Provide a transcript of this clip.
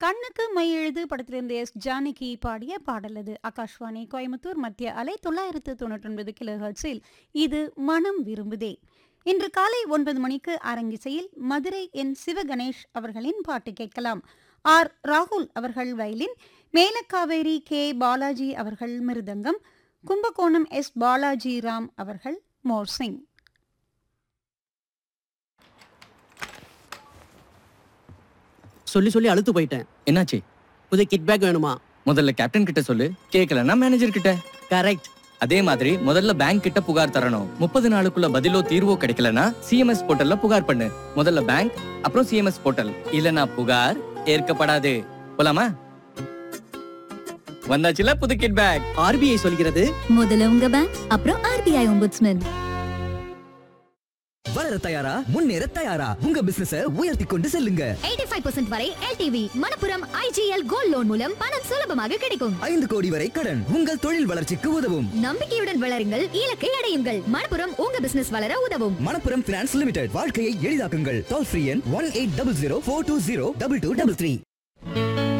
கண்ணுக்கு மை எழுது படத்திலிருந்து எஸ் ஜானகி பாடிய பாடல் அது. ஆகாஷ்வாணி கோயம்புத்தூர் மத்திய அலை 999 கிலோஹெர்ட்ஸில் இது மனம் விரும்புதே. இன்று காலை 9 மணிக்கு அரங்கிசையில் மதுரை என் சிவகணேஷ் அவர்களின் பாட்டு கேட்கலாம். ஆர் ராகுல் அவர்கள் வயலின், மேலக்காவேரி கே பாலாஜி அவர்கள் மிருதங்கம், கும்பகோணம் எஸ் பாலாஜி ராம் அவர்கள் மோர்சிங். சொல்லி சொல்லி அழுத்து போயிட்டேன். என்னாச்சு? புது கிட் பேக் வேணுமா? முதல்ல கேப்டன் கிட்ட சொல்லு, கேட்கலன்னா மேனேஜர் கிட்ட. கரெக்ட். அதே மாதிரி முதல்ல பேங்க் கிட்ட புகார் தரணும். 30 நாளுக்குள்ள பதிலோ தீர்வோ கிடைக்கலனா சிஎம்எஸ் போர்ட்டல்ல புகார் பண்ணு. முதல்ல பேங்க், அப்புறம் சிஎம்எஸ் போர்ட்டல். இல்லனா புகார் ஏற்கப்படாது. போலாமா? வந்தாச்சுல புது கிட் பேக். ஆர்பிஐ சொல்கிறது, முதல்ல உங்க பேங்க், அப்புறம் ஆர்பிஐ ஒம்புட்ஸ்மேன். வளர தயாரா, முன்னேற தயாரா, உங்க பிசினஸ உயர்த்தி கொண்டு செல்லுங்க. 85% வரை LTV Manappuram IGL gold loan மூலம் பணம் சுலபமாக கிடைக்கும். 5 கோடி வரை கடன் உங்கள் தொழில் வளர்ச்சிக்கு உதவும். நம்பிக்கையுடன் வளருங்கள், இலக்கை அடையுங்கள். மணப்புரம் உங்க பிசினஸ் வளர உதவும். மணப்புரம் பினான்ஸ் லிமிடெட், வாழ்க்கையை எளிதாக்குங்கள். டோல் ஃப்ரீ எண் 1800 420 2233.